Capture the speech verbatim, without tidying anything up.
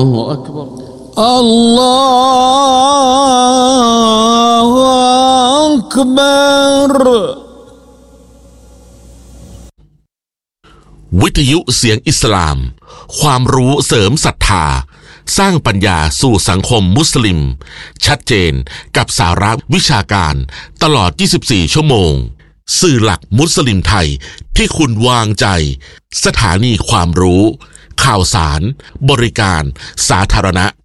الله أكبر الله أكبر วิทยุเสียงอิสลามความรู้เสริมศรัทธาสร้างปัญญาสู่สังคมมุสลิมชัดเจนกับสาระวิชาการตลอดยี่สิบสี่ชั่วโมงสื่อหลักมุสลิมไทยที่คุณวางใจสถานีความรู้ข่าวสารบริการสาธารณะ